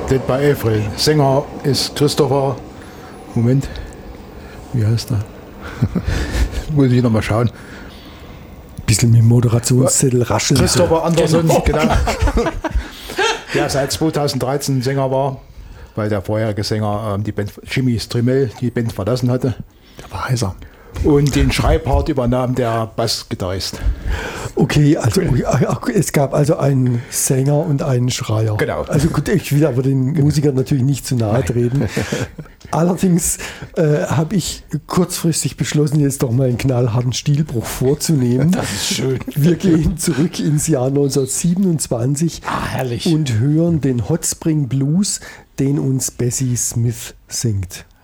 Dead by April. Sänger ist Christopher. Moment. Wie heißt er? Muss ich nochmal schauen. Bisschen mit dem Moderationszettel rascheln. Christopher Anderson, genau. Der seit 2013 Sänger war, weil der vorherige Sänger die Band Jimmy Strimel die Band verlassen hatte. Der war heiser. Und den Schreibpart übernahm der Bassgitarrist. Okay, also es gab also einen Sänger und einen Schreier. Genau. Also gut, ich will aber den Musikern natürlich nicht zu nahe treten. Allerdings habe ich kurzfristig beschlossen, jetzt doch mal einen knallharten Stilbruch vorzunehmen. Das ist schön. Wir gehen zurück ins Jahr 1927 herrlich. Und hören den Hot Spring Blues, den uns Bessie Smith singt.